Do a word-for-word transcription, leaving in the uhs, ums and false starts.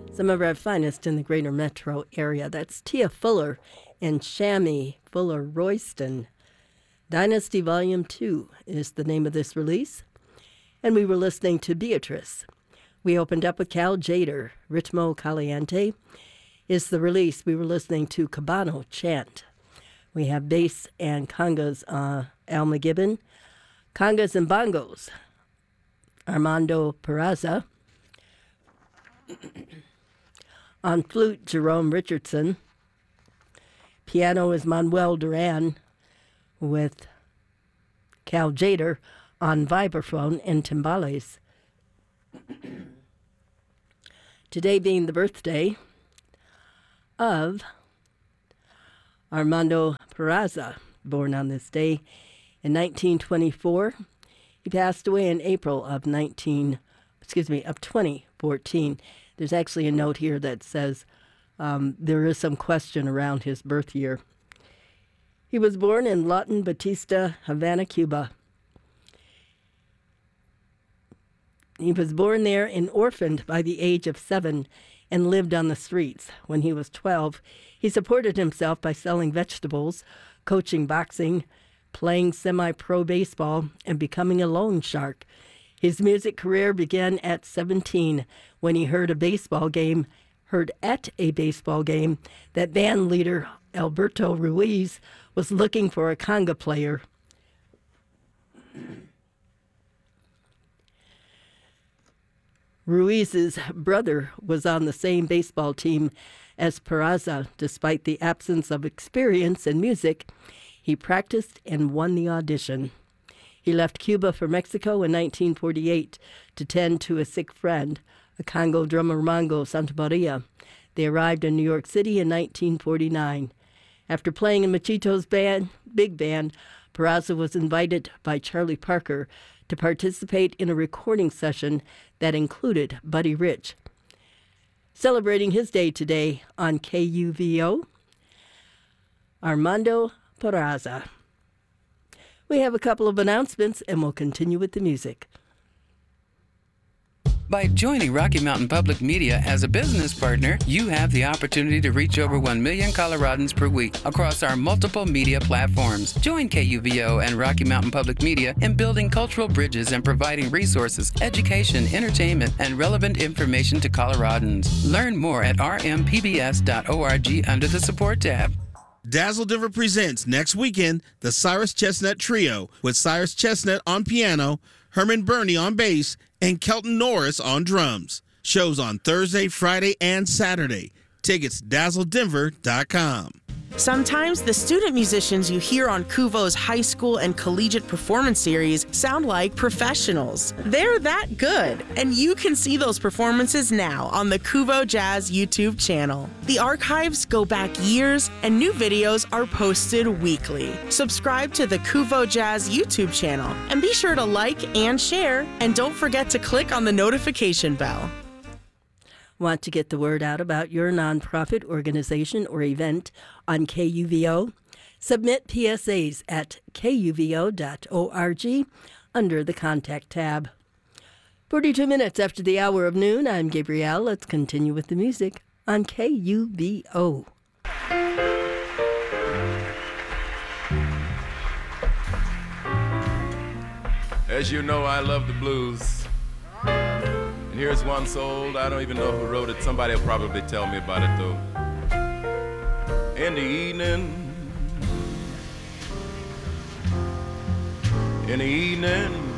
Some of our finest in the greater metro area. That's Tia Fuller and Shammy Fuller Royston. Dynasty Volume two is the name of this release. And we were listening to Beatrice. We opened up with Cal Jader. Ritmo Caliente is the release. We were listening to Cabano Chant. We have bass and congas, uh, Al McGibbon. Congas and bongos, Armando Peraza. On flute, Jerome Richardson. Piano is Manuel Duran with Cal Jader on vibraphone and timbales. Today being the birthday of Armando Peraza, born on this day in nineteen twenty-four. He passed away in April of nineteen, excuse me, of twenty fourteen. There's actually a note here that says um, there is some question around his birth year. He was born in Lawton Batista, Havana, Cuba. He was born there and orphaned by the age of seven and lived on the streets. When he was twelve, he supported himself by selling vegetables, coaching boxing, playing semi-pro baseball, and becoming a loan shark. His music career began at seventeen when he heard a baseball game, heard at a baseball game that band leader Alberto Ruiz was looking for a conga player. Ruiz's brother was on the same baseball team as Peraza. Despite the absence of experience in music, he practiced and won the audition. He left Cuba for Mexico in nineteen forty-eight to tend to a sick friend, a Congo drummer Mongo Santamaria. They arrived in New York City in nineteen forty-nine. After playing in Machito's band, big band, Peraza was invited by Charlie Parker to participate in a recording session that included Buddy Rich. Celebrating his day today on K U V O, Armando Peraza. We have a couple of announcements, and we'll continue with the music. By joining Rocky Mountain Public Media as a business partner, you have the opportunity to reach over one million Coloradans per week across our multiple media platforms. Join K U V O and Rocky Mountain Public Media in building cultural bridges and providing resources, education, entertainment, and relevant information to Coloradans. Learn more at r m p b s dot org under the Support tab. Dazzle Denver presents next weekend the Cyrus Chestnut Trio with Cyrus Chestnut on piano, Herman Burney on bass, and Kelton Norris on drums. Shows on Thursday, Friday, and Saturday. Tickets dazzle denver dot com. Sometimes the student musicians you hear on Kuvo's high school and collegiate performance series sound like professionals. They're that good, and you can see those performances now on the Kuvo Jazz YouTube channel. The archives go back years, and new videos are posted weekly. Subscribe to the Kuvo Jazz YouTube channel, and be sure to like and share, and don't forget to click on the notification bell. Want to get the word out about your nonprofit organization or event on K U V O? Submit P S As at k u v o dot org under the Contact tab. forty-two minutes after the hour of noon, I'm Gabrielle. Let's continue with the music on K U V O. As you know, I love the blues. And here's one so old, I don't even know who wrote it. Somebody will probably tell me about it, though. In the evening, in the evening,